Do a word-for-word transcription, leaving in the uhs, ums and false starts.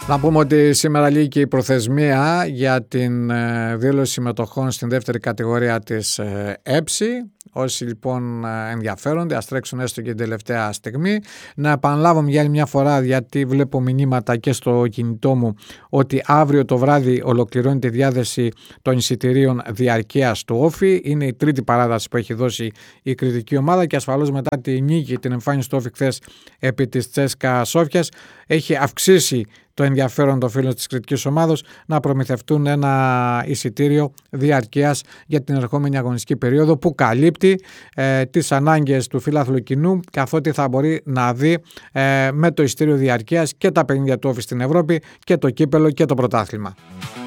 Να πούμε ότι σήμερα λύγει και η προθεσμία για την δήλωση συμμετοχών στην δεύτερη κατηγορία της ΕΨΗ. Όσοι λοιπόν ενδιαφέρονται, ας τρέξουν έστω και την τελευταία στιγμή. Να επαναλάβω για άλλη μια φορά, γιατί βλέπω μηνύματα και στο κινητό μου, ότι αύριο το βράδυ ολοκληρώνει τη διάθεση των εισιτηρίων διαρκείας του Όφη. Είναι η τρίτη παράταση που έχει δώσει η κριτική ομάδα και ασφαλώς μετά τη νίκη, την εμφάνιση του Όφη χθες επί της Τσέσκα Σόφιας, έχει αυξήσει το ενδιαφέρον των φίλων της κριτικής ομάδος να προμηθευτούν ένα εισιτήριο διαρκείας για την ερχόμενη αγωνιστική περίοδο που καλύπτει ε, τις ανάγκες του φιλάθλου κοινού, καθότι θα μπορεί να δει ε, με το εισιτήριο διαρκείας και τα παιχνίδια του Όφη στην Ευρώπη και το κύπελο και το πρωτάθλημα.